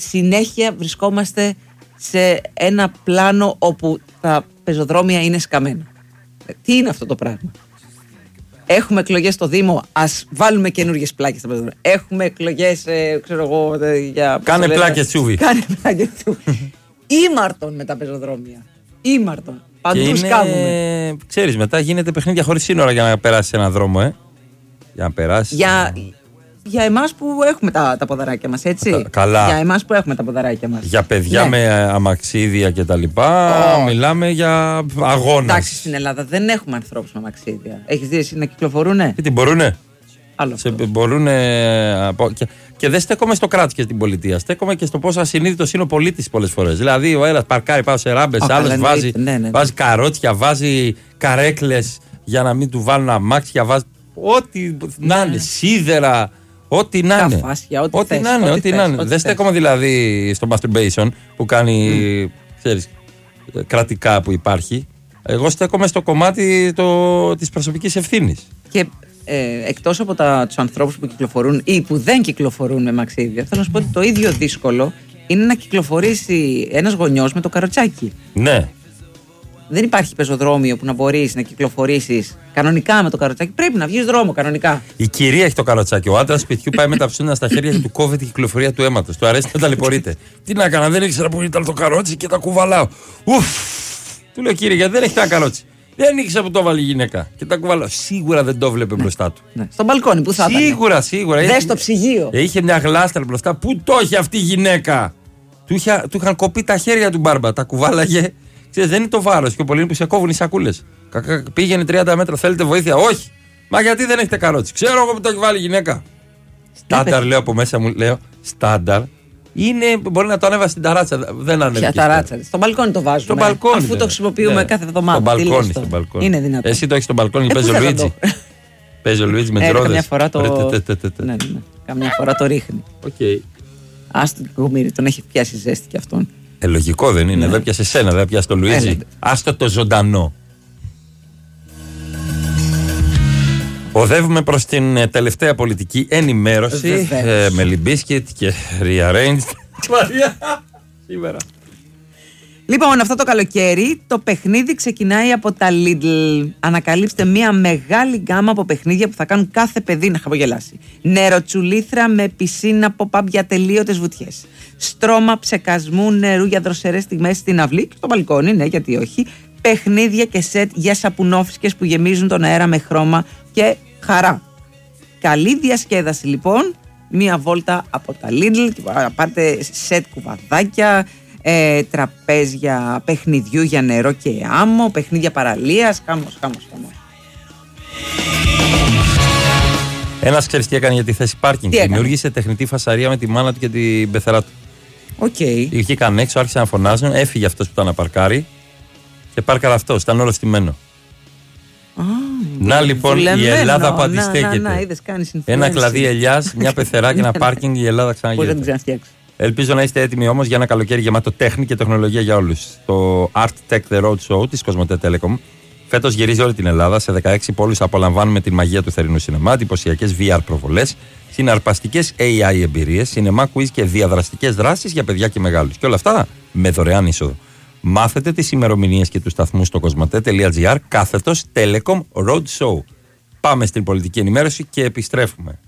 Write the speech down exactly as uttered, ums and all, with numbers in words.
συνέχεια βρισκόμαστε σε ένα πλάνο όπου τα πεζοδρόμια είναι σκαμμένα. Τι είναι αυτό το πράγμα? Έχουμε εκλογές στο Δήμο, ας βάλουμε καινούργιες πλάκες στα πεζοδρόμια. Έχουμε εκλογές, ε, ξέρω εγώ, για... Κάνε πλάκες τσούβι. Κάνε πλάκες τσούβι. Ήμαρτον με τα πεζοδρόμια. Ήμαρτον. Παντού σκάβουμε. Ξέρεις, μετά γίνεται παιχνίδια χωρίς σύνορα για να περάσεις έναν δρόμο, ε. Για να περάσεις. Για... Για εμάς που έχουμε τα, τα ποδαράκια μας, έτσι. Καλά. Για εμάς που έχουμε τα ποδαράκια μας. Για παιδιά ναι. με αμαξίδια και τα λοιπά, oh. μιλάμε για αγώνα. Εντάξει, στην Ελλάδα δεν έχουμε ανθρώπους με αμαξίδια. Έχεις δει εσύ να κυκλοφορούνε? Τι μπορούνε. Άλλο Σε, μπορούνε και, και δεν στέκομαι στο κράτος και στην πολιτεία. Στέκομαι και στο πόσο ασυνείδητος είναι ο πολίτης πολλές φορές. Δηλαδή, ο ένας παρκάρει πάνω σε ράμπες, oh, άλλος βάζει, ναι, ναι, ναι. βάζει καρότσια, βάζει καρέκλες για να μην του βάλουν αμάξια, βάζει ό,τι να είναι, ναι. σίδερα. Ό,τι να είναι. Καφάσια, ό,τι, ό,τι θες, να είναι. ό,τι ό,τι θες, να είναι. ό,τι Δεν θες. στέκομαι δηλαδή στο masturbation που κάνει, mm. ξέρεις, κρατικά που υπάρχει. Εγώ στέκομαι στο κομμάτι το, της προσωπικής ευθύνης. Και ε, εκτός από τα, τους ανθρώπους που κυκλοφορούν ή που δεν κυκλοφορούν με μαξίδια, θέλω να σου πω ότι το ίδιο δύσκολο είναι να κυκλοφορήσει ένας γονιός με το καροτσάκι. Ναι. Δεν υπάρχει πεζοδρόμιο που να μπορείς να κυκλοφορήσεις κανονικά με το καροτσάκι. Πρέπει να βγεις δρόμο κανονικά. Η κυρία έχει το καροτσάκι. Ο άντρας σπιτιού πάει με τα ψώνια στα χέρια και του κόβεται η κυκλοφορία του αίματος. Του αρέσει να ταλαιπωρείται. Τι να κάνω, δεν ήξερα που ήταν το καρότσι και τα κουβαλάω. Ουφ! Του λέω, κύριε, γιατί δεν έχει τα καρότσι? Δεν ήξερα που το έβαλε η γυναίκα. Και τα κουβαλάω. Σίγουρα δεν το βλέπει ναι. μπροστά του. Ναι. Στο μπαλκόνι που θα ήταν. Σίγουρα, σίγουρα. Δε στο ψυγείο. Είχε μια γλάστρα μπροστά. Πού το είχε αυτή η γυναίκα? Του, είχε, του είχαν κοπεί τα χέρια του μπάρμπα. Τα κουβάλαγε. Ξέρεις, δεν είναι το βάρος και ο πολύ που σε κόβουν οι σακούλες. Πήγαινε τριάντα μέτρα, θέλετε βοήθεια? Όχι. Μα γιατί δεν έχετε καρότσι? Ξέρω εγώ που το έχει βάλει η γυναίκα. Στάνταρ, λέω από μέσα μου, λέω στάνταρ. Είναι, μπορεί να το ανέβα στην ταράτσα. Δεν ανέβηκε. Ποια ταράτσα? Στο μπαλκόνι το βάζουμε. Στο μπαλκόνι, αφού ναι. το χρησιμοποιούμε ναι. κάθε εβδομάδα. Στο μπαλκόνι, στο μπαλκόνι. Είναι δυνατό. Εσύ το έχεις στο μπαλκόνι, ε, παίζει ο Λουίτζι. Παίζει ο Λουίτζι με τις ρόδες. Καμιά φορά το. Ναι, ναι. Καμιά φορά το ρίχνει. Άστο την κομμύρι, τον έχει πιάσει ζέστη κι αυτόν. Ε, λογικό δεν είναι, ναι. δεν πιάσε εσένα, δεν πιάσε το Λουίτζι. Άστο το ζωντανό. Οδεύουμε προς την τελευταία πολιτική ενημέρωση ε, με Λιμπίσκιτ και Rearranged. Σήμερα. Λοιπόν, αυτό το καλοκαίρι το παιχνίδι ξεκινάει από τα Lidl. Ανακαλύψτε μια μεγάλη γκάμα από παιχνίδια που θα κάνουν κάθε παιδί να χαμογελάσει. Νεροτσουλήθρα με πισίνα pop-up για τελείωτες βουτιές. Στρώμα ψεκασμού νερού για δροσερές στιγμές στην αυλή και στο μπαλκόνι, ναι, γιατί όχι. Παιχνίδια και σετ για σαπουνόφυσκες που γεμίζουν τον αέρα με χρώμα και χαρά. Καλή διασκέδαση λοιπόν. Μια βόλτα από τα Lidl. Πάρτε σετ κουβαδάκια. Ε, τραπέζια παιχνιδιού για νερό και άμμο, παιχνίδια παραλίας, χάμος, χάμος, χάμος. Ένας ξέρεις τι έκανε για τη θέση πάρκινγκ? Δημιούργησε τεχνητή φασαρία με τη μάνα του και την πεθερά του. Οκ. Okay. Βγήκαν έξω, άρχισαν να φωνάζουν, έφυγε αυτός που ήταν να παρκάρει και πάρκαρε αυτός, ήταν όλο στημένο. Ah, να λοιπόν δουλεμένο. Η Ελλάδα που αντιστέκεται. Να, να, είδες, ένα κλαδί ελιάς, μια πεθερά και ένα πάρκινγκ, η Ελλάδα ξαναγίνεται. Μπορεί να την ξαναφτιάξει. Ελπίζω να είστε έτοιμοι όμως για ένα καλοκαίρι γεμάτο τέχνη και τεχνολογία για όλους. Το Art Tech The Road Show της Κοσμοτέ Telecom φέτος γυρίζει όλη την Ελλάδα. Σε δεκαέξι πόλεις απολαμβάνουμε την μαγεία του θερινού σινεμά, εντυπωσιακές βι αρ προβολές, συναρπαστικές έι άι εμπειρίες, σινεμά quiz και διαδραστικές δράσεις για παιδιά και μεγάλους. Και όλα αυτά με δωρεάν είσοδο. Μάθετε τις ημερομηνίες και τους σταθμούς στο κοσμοτέ.gr κάθετος Telecom Road Show. Πάμε στην πολιτική ενημέρωση και επιστρέφουμε.